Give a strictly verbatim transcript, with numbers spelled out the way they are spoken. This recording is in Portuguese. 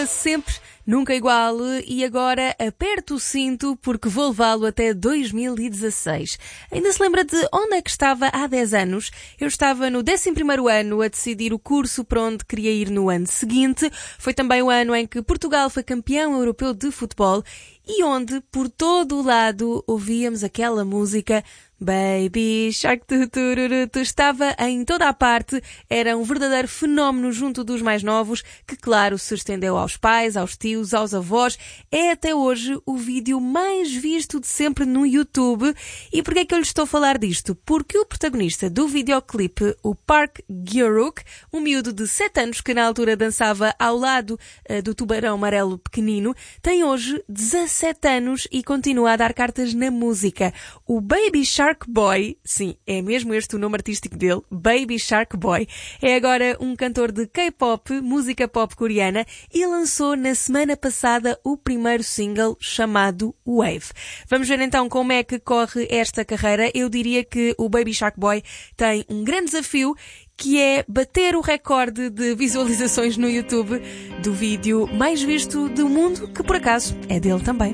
Sempre, nunca igual, e agora aperto o cinto porque vou levá-lo até dois mil e dezasseis. Ainda se lembra de onde é que estava há dez anos? Eu estava no décimo primeiro ano a decidir o curso para onde queria ir no ano seguinte. Foi também o ano em que Portugal foi campeão europeu de futebol e onde, por todo o lado, ouvíamos aquela música Baby Shark, tu, tururu, tu, estava em toda a parte, era um verdadeiro fenómeno junto dos mais novos, que claro se estendeu aos pais, aos tios, aos avós. É até hoje o vídeo mais visto de sempre no YouTube. E porquê é que eu lhes estou a falar disto? Porque o protagonista do videoclipe, o Park Gyeoruk, um miúdo de sete anos que na altura dançava ao lado uh, do tubarão amarelo pequenino, tem hoje dezassete anos e continua a dar cartas na música. O Baby Shark Boy, sim, é mesmo este o nome artístico dele, Baby Shark Boy, é agora um cantor de K-pop, música pop coreana, e lançou na semana passada o primeiro single chamado Wave. Vamos ver então como é que corre esta carreira. Eu diria que o Baby Shark Boy tem um grande desafio, que é bater o recorde de visualizações no YouTube do vídeo mais visto do mundo, que por acaso é dele também.